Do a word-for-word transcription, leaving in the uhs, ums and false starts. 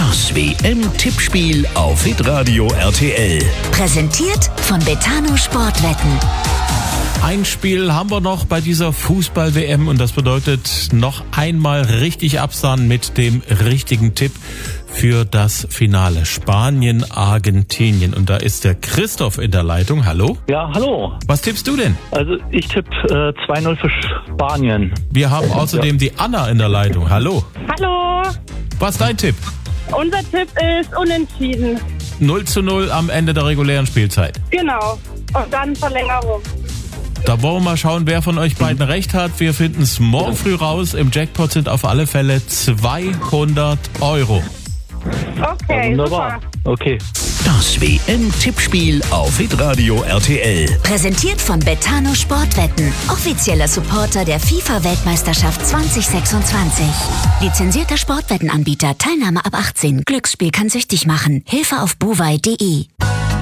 Das W M-Tippspiel auf Hitradio R T L. Präsentiert von Betano Sportwetten. Ein Spiel haben wir noch bei dieser Fußball-W M und das bedeutet noch einmal richtig absahen mit dem richtigen Tipp für das Finale Spanien-Argentinien. Und da ist der Christoph in der Leitung. Hallo? Ja, hallo. Was tippst du denn? Also ich tippe äh, zwei null für Spanien. Wir haben außerdem die Anna in der Leitung. Hallo. Hallo, Was ist dein Tipp? unser Tipp ist unentschieden. null zu null am Ende der regulären Spielzeit. Genau. Und dann Verlängerung. Da wollen wir mal schauen, wer von euch beiden recht hat. Wir finden es morgen früh raus. Im Jackpot sind auf alle Fälle zweihundert Euro. Okay, Wunderbar. super. Okay. Das W M-Tippspiel auf Hitradio R T L. Präsentiert von Betano Sportwetten. Offizieller Supporter der FIFA-Weltmeisterschaft zwanzig sechsundzwanzig. Lizenzierter Sportwettenanbieter. Teilnahme ab achtzehn. Glücksspiel kann süchtig machen. Hilfe auf bovai punkt de.